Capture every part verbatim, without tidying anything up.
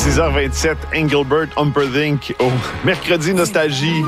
six heures vingt-sept, Engelbert Humperdinck au mercredi Nostalgie.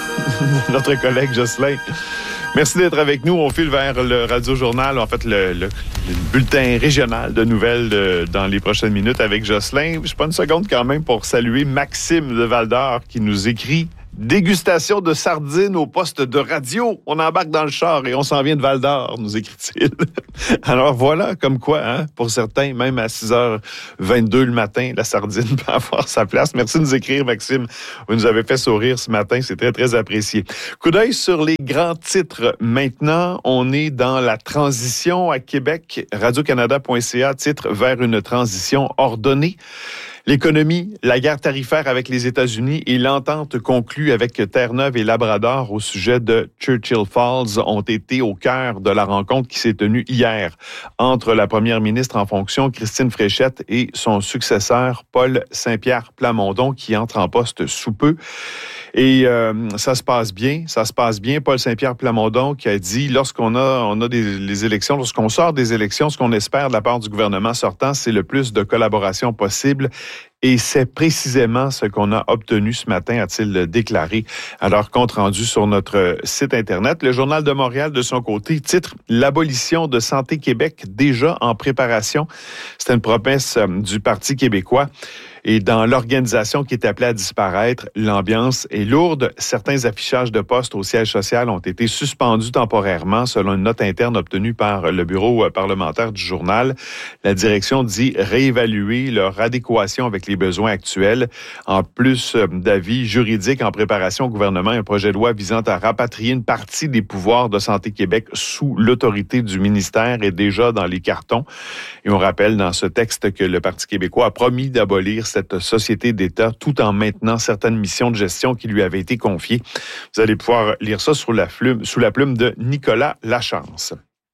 Notre collègue Jocelyn. Merci d'être avec nous. On file vers le Radio-Journal, en fait, le, le, le bulletin régional de nouvelles de, dans les prochaines minutes avec Jocelyn. Je prends une seconde quand même pour saluer Maxime de Val-d'Or qui nous écrit « Dégustation de sardines au poste de radio. On embarque dans le char et on s'en vient de Val-d'Or », nous écrit-il. Alors voilà, comme quoi, hein, pour certains, même à six heures vingt-deux le matin, la sardine peut avoir sa place. Merci de nous écrire, Maxime. Vous nous avez fait sourire ce matin, c'est très, très apprécié. Coup d'œil sur les grands titres. Maintenant, on est dans la transition à Québec. radio canada point c a titre « Vers une transition ordonnée ». L'économie, la guerre tarifaire avec les États-Unis et l'entente conclue avec Terre-Neuve et Labrador au sujet de Churchill Falls ont été au cœur de la rencontre qui s'est tenue hier entre la première ministre en fonction, Christine Fréchette, et son successeur, Paul Saint-Pierre Plamondon, qui entre en poste sous peu. Et euh, ça se passe bien, ça se passe bien. Paul Saint-Pierre Plamondon qui a dit, lorsqu'on a, on a des les élections, lorsqu'on sort des élections, ce qu'on espère de la part du gouvernement sortant, c'est le plus de collaboration possible. Et c'est précisément ce qu'on a obtenu ce matin, a-t-il déclaré à leur compte rendu sur notre site Internet. Le Journal de Montréal, de son côté, titre « L'abolition de Santé Québec déjà en préparation ». C'est une promesse du Parti québécois. Et dans l'organisation qui est appelée à disparaître, l'ambiance est lourde. Certains affichages de postes au siège social ont été suspendus temporairement, selon une note interne obtenue par le bureau parlementaire du journal. La direction dit réévaluer leur adéquation avec les besoins actuels. En plus d'avis juridiques en préparation au gouvernement, un projet de loi visant à rapatrier une partie des pouvoirs de Santé Québec sous l'autorité du ministère est déjà dans les cartons. Et on rappelle dans ce texte que le Parti québécois a promis d'abolir cette société d'État tout en maintenant certaines missions de gestion qui lui avaient été confiées. Vous allez pouvoir lire ça sous la plume, sous la plume de Nicolas Lachance.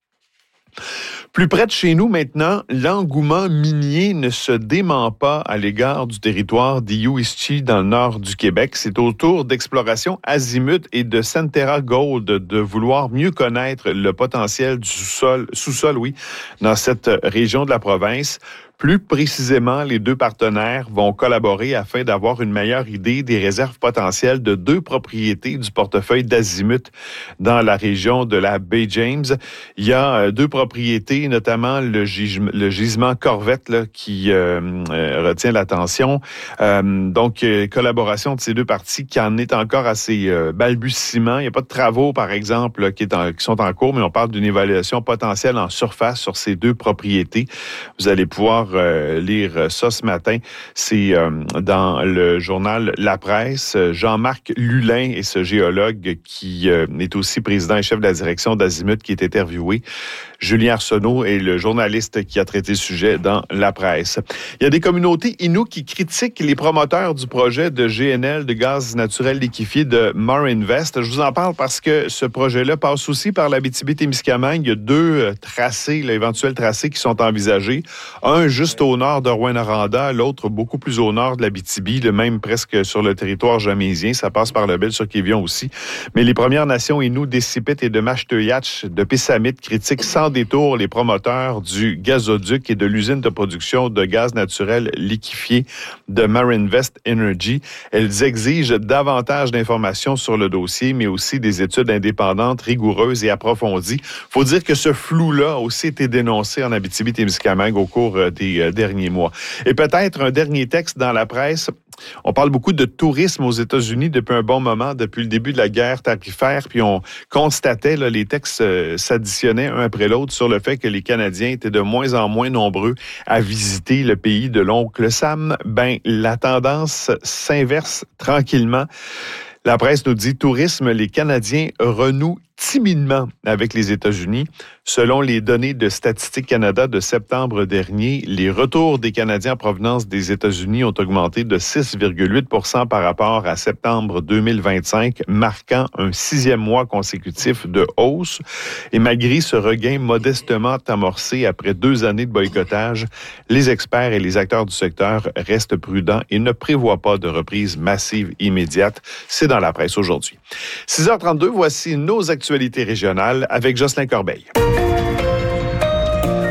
Plus près de chez nous maintenant, l'engouement minier ne se dément pas à l'égard du territoire d'Iou-Ischi dans le nord du Québec. C'est au tour d'Exploration Azimut et de Centerra Gold de vouloir mieux connaître le potentiel du sous-sol, sous-sol, oui, dans cette région de la province. Plus précisément, les deux partenaires vont collaborer afin d'avoir une meilleure idée des réserves potentielles de deux propriétés du portefeuille d'Azimut dans la région de la baie James. Il y a deux propriétés, notamment le, gisement, le gisement Corvette là, qui euh, euh, retient l'attention. Euh, donc, euh, collaboration de ces deux parties qui en est encore assez euh, balbutiement. Il n'y a pas de travaux, par exemple, là, qui, est en, qui sont en cours, mais on parle d'une évaluation potentielle en surface sur ces deux propriétés. Vous allez pouvoir Euh, lire ça ce matin. C'est euh, dans le journal La Presse. Jean-Marc Lulin est ce géologue qui euh, est aussi président et chef de la direction d'Azimut qui est interviewé. Julien Arsenault est le journaliste qui a traité le sujet dans La Presse. Il y a des communautés Innu qui critiquent les promoteurs du projet de G N L, de gaz naturel liquéfié de Marinvest. Je vous en parle parce que ce projet-là passe aussi par l'Abitibi-Témiscamingue. Il y a deux tracés, l'éventuel tracé qui sont envisagés. Un juste au nord de Rouyn-Noranda, l'autre beaucoup plus au nord de l'Abitibi, le même presque sur le territoire jamaisien. Ça passe par le Bel-sur-Quévillon aussi. Mais les Premières Nations Innu d'Essipit et de Mashteuiatsh de Pessamit critiquent sans détour les promoteurs du gazoduc et de l'usine de production de gaz naturel liquéfié de Marinvest Energy. Elles exigent davantage d'informations sur le dossier, mais aussi des études indépendantes, rigoureuses et approfondies. Faut dire que ce flou-là a aussi été dénoncé en Abitibi-Témiscamingue au cours des euh, derniers mois. Et peut-être un dernier texte dans la presse. On parle beaucoup de tourisme aux États-Unis depuis un bon moment, depuis le début de la guerre tarifaire, puis on constatait, là, les textes euh, s'additionnaient un après l'autre sur le fait que les Canadiens étaient de moins en moins nombreux à visiter le pays de l'oncle Sam. Ben, la tendance s'inverse tranquillement. La presse nous dit « Tourisme, les Canadiens renouent timidement avec les États-Unis. Selon les données de Statistique Canada de septembre dernier, les retours des Canadiens en provenance des États-Unis ont augmenté de six virgule huit pour cent par rapport à septembre deux mille vingt-cinq, marquant un sixième mois consécutif de hausse. Et malgré ce regain modestement amorcé après deux années de boycottage, les experts et les acteurs du secteur restent prudents et ne prévoient pas de reprise massive immédiate. C'est dans la presse aujourd'hui. six heures trente-deux, voici nos actualités régionales avec Jocelyn Corbeil.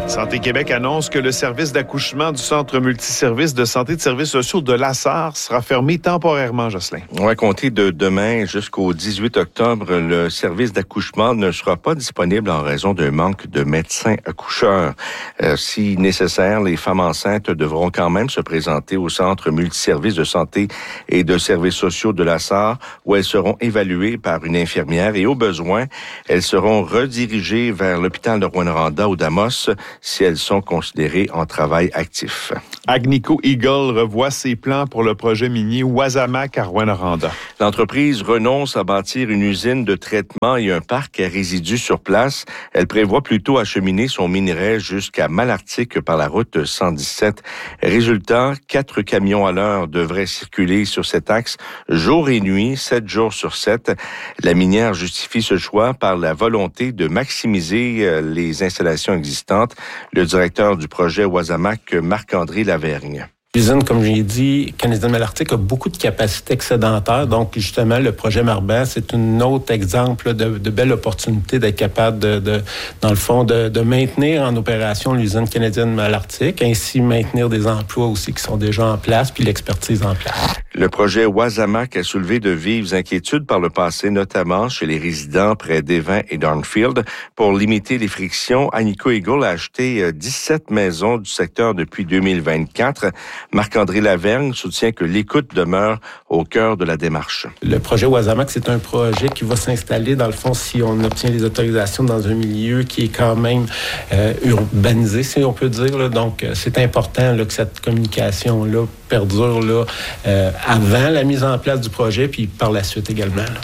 Santé Québec annonce que le service d'accouchement du Centre multiservice de santé de services sociaux de La Sarre sera fermé temporairement, Jocelyn. On va compter de demain jusqu'au dix-huit octobre, le service d'accouchement ne sera pas disponible en raison d'un manque de médecins accoucheurs. Euh, si nécessaire, les femmes enceintes devront quand même se présenter au Centre multiservice de santé et de services sociaux de La Sarre, où elles seront évaluées par une infirmière et au besoin, elles seront redirigées vers l'hôpital de Rouyn-Noranda ou d'Amos si elles sont considérées en travail actif. Agnico Eagle revoit ses plans pour le projet minier Wasamac à Rouyn-Noranda. L'entreprise renonce à bâtir une usine de traitement et un parc à résidus sur place. Elle prévoit plutôt acheminer son minerai jusqu'à Malartic par la route cent dix-sept. Résultat, quatre camions à l'heure devraient circuler sur cet axe jour et nuit, sept jours sur sept. La minière justifie ce choix par la volonté de maximiser les installations existantes. Le directeur du projet Wasamac, Marc-André Lavergne. L'usine, comme j'ai dit, Canadian Malartic a beaucoup de capacités excédentaires. Donc, justement, le projet Marban, c'est un autre exemple de, de belle opportunité d'être capable de, de dans le fond, de, de maintenir en opération l'usine Canadian Malartic, ainsi maintenir des emplois aussi qui sont déjà en place, puis l'expertise en place. Le projet Wasamac a soulevé de vives inquiétudes par le passé, notamment chez les résidents près d'Evin et d'Arnfield. Pour limiter les frictions, Agnico Eagle a acheté dix-sept maisons du secteur depuis deux mille vingt-quatre. Marc-André Lavergne soutient que l'écoute demeure au cœur de la démarche. Le projet Wasamac, c'est un projet qui va s'installer, dans le fond, si on obtient les autorisations dans un milieu qui est quand même euh, urbanisé, si on peut dire. Là. Donc, c'est important là, que cette communication-là perdure là, euh, avant la mise en place du projet, puis par la suite également. Là.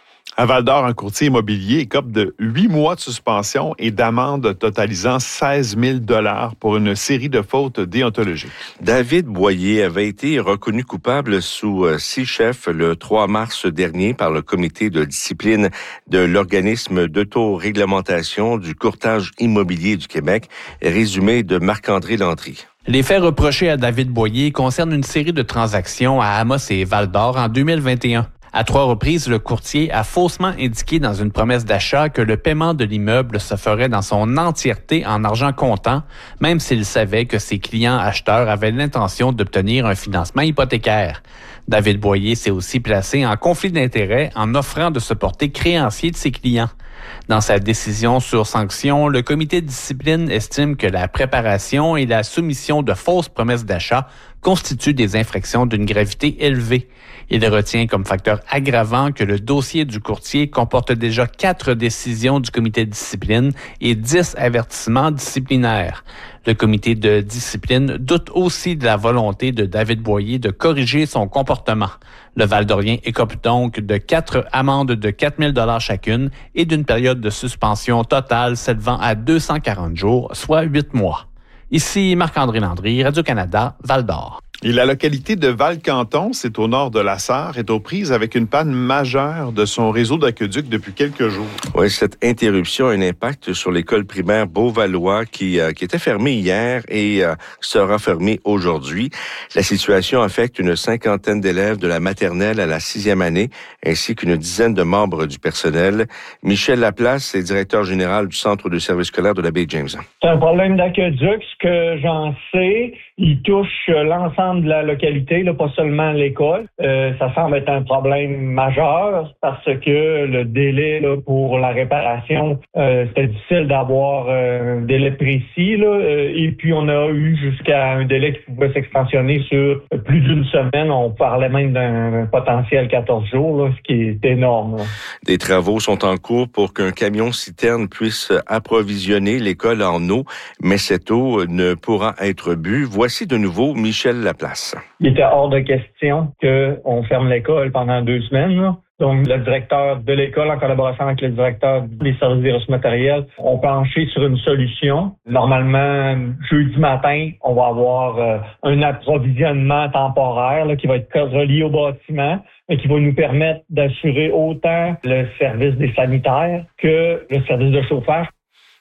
À Val-d'Or, un courtier immobilier écope de huit mois de suspension et d'amende totalisant seize mille dollars pour une série de fautes déontologiques. David Boyer avait été reconnu coupable sous six chefs le trois mars dernier par le comité de discipline de l'organisme d'autoréglementation du courtage immobilier du Québec. Résumé de Marc-André Landry. Les faits reprochés à David Boyer concernent une série de transactions à Amos et Val-d'Or en deux mille vingt et un. À trois reprises, le courtier a faussement indiqué dans une promesse d'achat que le paiement de l'immeuble se ferait dans son entièreté en argent comptant, même s'il savait que ses clients acheteurs avaient l'intention d'obtenir un financement hypothécaire. David Boyer s'est aussi placé en conflit d'intérêts en offrant de se porter créancier de ses clients. Dans sa décision sur sanction, le comité de discipline estime que la préparation et la soumission de fausses promesses d'achat constituent des infractions d'une gravité élevée. Il retient comme facteur aggravant que le dossier du courtier comporte déjà quatre décisions du comité de discipline et dix avertissements disciplinaires. Le comité de discipline doute aussi de la volonté de David Boyer de corriger son comportement. Le Val-d'Orien écope donc de quatre amendes de quatre mille dollars chacune et d'une période de suspension totale s'élevant à deux cent quarante jours, soit huit mois. Ici Marc-André Landry, Radio-Canada, Val-d'Or. Et la localité de Val-Canton, c'est au nord de La Sarre, est aux prises avec une panne majeure de son réseau d'aqueduc depuis quelques jours. Oui, cette interruption a un impact sur l'école primaire Beauvalois qui, euh, qui était fermée hier et euh, sera fermée aujourd'hui. La situation affecte une cinquantaine d'élèves de la maternelle à la sixième année ainsi qu'une dizaine de membres du personnel. Michel Laplace est directeur général du Centre de services scolaires de la baie James. C'est un problème d'aqueduc, ce que j'en sais. Il touche l'ensemble de la localité, là, pas seulement l'école. Euh, ça semble être un problème majeur parce que le délai là, pour la réparation, euh, c'était difficile d'avoir euh, un délai précis. Là, euh, et puis, on a eu jusqu'à un délai qui pouvait s'extensionner sur plus d'une semaine. On parlait même d'un potentiel quatorze jours, là, ce qui est énorme. Là. Des travaux sont en cours pour qu'un camion-citerne puisse approvisionner l'école en eau, mais cette eau ne pourra être bue. Voici de nouveau Michel Laplace. Il était hors de question qu'on ferme l'école pendant deux semaines. Là. Donc, le directeur de l'école, en collaboration avec le directeur des services des ressources matérielles, ont penché sur une solution. Normalement, jeudi matin, on va avoir euh, un approvisionnement temporaire là, qui va être relié au bâtiment, mais qui va nous permettre d'assurer autant le service des sanitaires que le service de chauffage.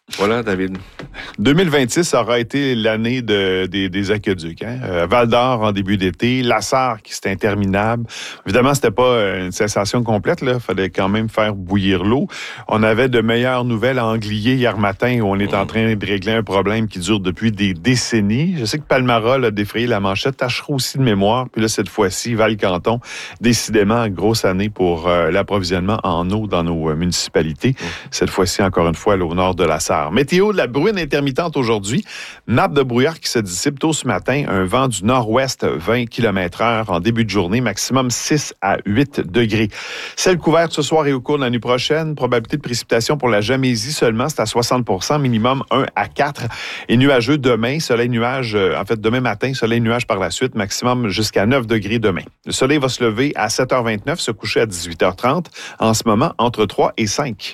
Voilà, David. deux mille vingt-six aura été l'année de, des, des aqueducs. Hein? Euh, Val-d'Or en début d'été, La Sarre qui c'était interminable. Évidemment, c'était pas une cessation complète. Il fallait quand même faire bouillir l'eau. On avait de meilleures nouvelles à Anglier hier matin où on est en train de régler un problème qui dure depuis des décennies. Je sais que Palmara a défrayé la manchette, Tachereau aussi de mémoire. Puis là, cette fois-ci, Val-Canton, décidément, grosse année pour euh, l'approvisionnement en eau dans nos euh, municipalités. Cette fois-ci, encore une fois, au nord de La Sarre. Météo de la bruine intermittente aujourd'hui. Nappe de brouillard qui se dissipe tôt ce matin. Un vent du nord-ouest, vingt kilomètres heure en début de journée. Maximum six à huit degrés. Ciel couvert ce soir et au cours de la nuit prochaine. Probabilité de précipitation pour la Jamaisie seulement, c'est à soixante pour cent. Minimum un à quatre. Et nuageux demain. Soleil-nuage, euh, en fait, demain matin. Soleil-nuage par la suite. Maximum jusqu'à neuf degrés demain. Le soleil va se lever à sept heures vingt-neuf, se coucher à dix-huit heures trente. En ce moment, entre trois et cinq.